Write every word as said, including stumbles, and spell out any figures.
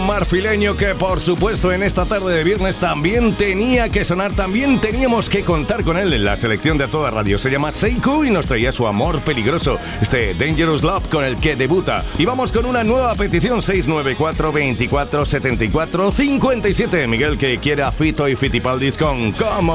Marfileño que por supuesto en esta tarde de viernes también tenía que sonar, también teníamos que contar con él en la selección de A Toda Radio. Se llama Seiko y nos traía su Amor Peligroso, este Dangerous Love con el que debuta. Y vamos con una nueva petición, seis nueve cuatro, veinticuatro, setenta y cuatro, cincuenta y siete. Miguel, que quiere a Fito y Fitipaldis con Come